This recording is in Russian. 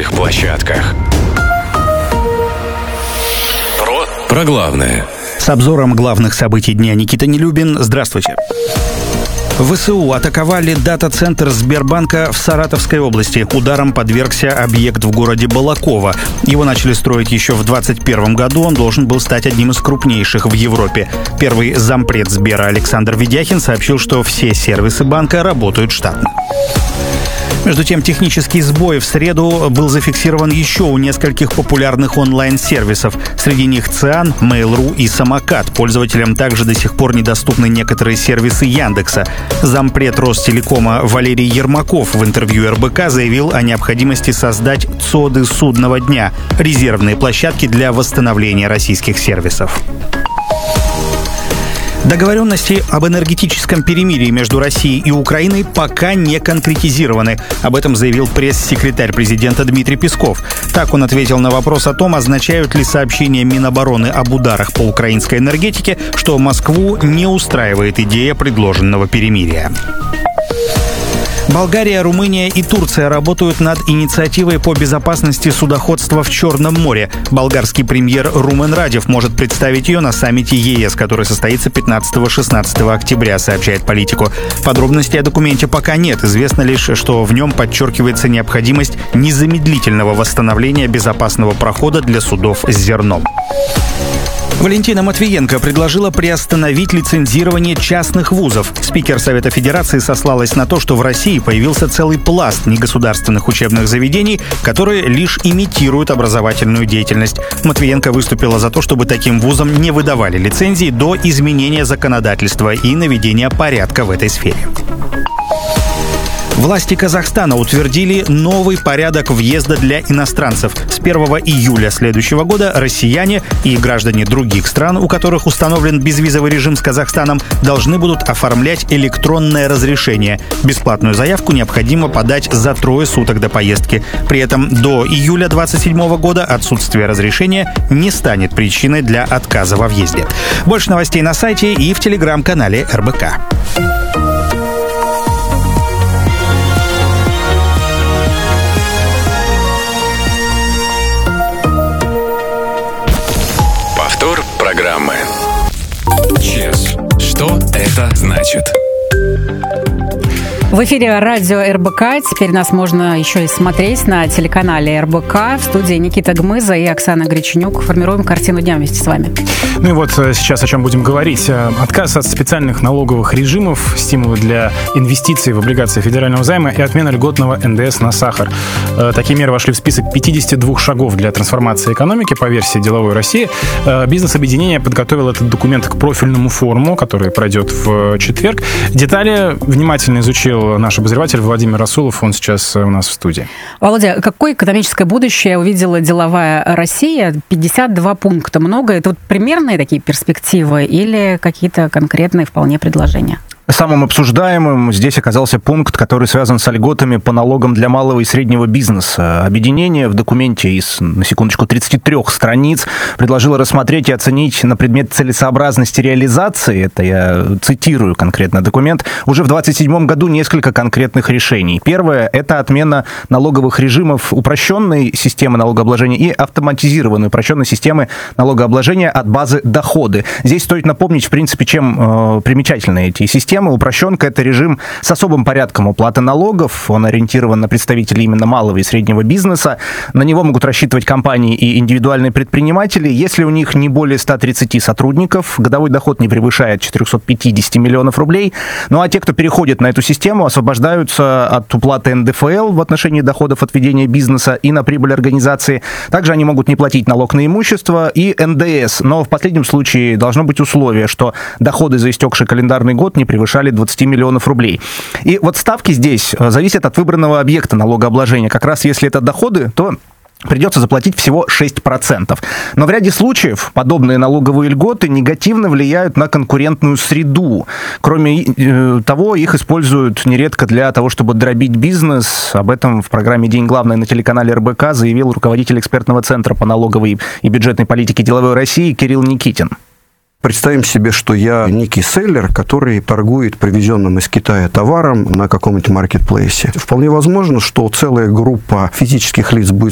цифровых площадках. Про главное. С обзором главных событий дня Никита Нелюбин. Здравствуйте. ВСУ атаковали дата-центр Сбербанка в Саратовской области. Ударом подвергся объект в городе Балаково. Его начали строить еще в 2021 году. Он должен был стать одним из крупнейших в Европе. Первый зампред Сбера Александр Ведяхин сообщил, что все сервисы банка работают штатно. Между тем, технический сбой в среду был зафиксирован еще у нескольких популярных онлайн-сервисов. Среди них Циан, Mail.ru и Самокат. Пользователям также до сих пор недоступны некоторые сервисы Яндекса. Зампред Ростелекома Валерий Ермаков в интервью РБК заявил о необходимости создать ЦОДы судного дня – резервные площадки для восстановления российских сервисов. Договоренности об энергетическом перемирии между Россией и Украиной пока не конкретизированы. Об этом заявил пресс-секретарь президента Дмитрий Песков. Так он ответил на вопрос о том, означают ли сообщения Минобороны об ударах по украинской энергетике, что Москву не устраивает идея предложенного перемирия. Болгария, Румыния и Турция работают над инициативой по безопасности судоходства в Черном море. Болгарский премьер Румен Радев может представить ее на саммите ЕС, который состоится 15-16 октября, сообщает Политико. Подробностей о документе пока нет. Известно лишь, что в нем подчеркивается необходимость незамедлительного восстановления безопасного прохода для судов с зерном. Валентина Матвиенко предложила приостановить лицензирование частных вузов. Спикер Совета Федерации сослалась на то, что в России появился целый пласт негосударственных учебных заведений, которые лишь имитируют образовательную деятельность. Матвиенко выступила за то, чтобы таким вузам не выдавали лицензии до изменения законодательства и наведения порядка в этой сфере. Власти Казахстана утвердили новый порядок въезда для иностранцев. С 1 июля следующего года россияне и граждане других стран, у которых установлен безвизовый режим с Казахстаном, должны будут оформлять электронное разрешение. Бесплатную заявку необходимо подать за 3 суток до поездки. При этом до июля 2027 года отсутствие разрешения не станет причиной для отказа во въезде. Больше новостей на сайте и в телеграм-канале РБК. Программы. ЧЕС. Что это значит? В эфире радио РБК. Теперь нас можно еще и смотреть на телеканале РБК. В студии Никита Гмыза и Оксана Греченюк. Формируем картину дня вместе с вами. Ну и вот сейчас о чем будем говорить. Отказ от специальных налоговых режимов, стимулы для инвестиций в облигации федерального займа и отмена льготного НДС на сахар. Такие меры вошли в список 52 шагов для трансформации экономики по версии «Деловой России». Бизнес-объединение подготовило этот документ к профильному форуму, который пройдет в четверг. Детали внимательно изучил наш обозреватель Владимир Расулов, он сейчас у нас в студии. Володя, какое экономическое будущее увидела «Деловая Россия»? 52 пункта. Много? Это вот примерные такие перспективы или какие-то конкретные вполне предложения? Самым обсуждаемым здесь оказался пункт, который связан с льготами по налогам для малого и среднего бизнеса. Объединение в документе из, на секундочку, 33 страниц предложило рассмотреть и оценить на предмет целесообразности реализации, это я цитирую конкретно документ, уже в 2027 году несколько конкретных решений. Первое – это отмена налоговых режимов упрощенной системы налогообложения и автоматизированной упрощенной системы налогообложения от базы доходы. Здесь стоит напомнить, в принципе, чем примечательны эти системы. Упрощенка – это режим с особым порядком уплаты налогов. Он ориентирован на представителей именно малого и среднего бизнеса. На него могут рассчитывать компании и индивидуальные предприниматели, если у них не более 130 сотрудников, годовой доход не превышает 450 миллионов рублей. Ну а те, кто переходит на эту систему, освобождаются от уплаты НДФЛ в отношении доходов от ведения бизнеса и на прибыль организации. Также они могут не платить налог на имущество и НДС. Но в последнем случае должно быть условие, что доходы за истекший календарный год не превышали 20 миллионов рублей. И вот ставки здесь зависят от выбранного объекта налогообложения. Как раз если это доходы, то придется заплатить всего 6%. Но в ряде случаев подобные налоговые льготы негативно влияют на конкурентную среду. Кроме того, их используют нередко для того, чтобы дробить бизнес. Об этом в программе «День главный» на телеканале РБК заявил руководитель экспертного центра по налоговой и бюджетной политике «Деловой России» Кирилл Никитин. Представим себе, что я некий селлер, который торгует привезенным из Китая товаром на каком-нибудь маркетплейсе. Вполне возможно, что целая группа физических лиц будет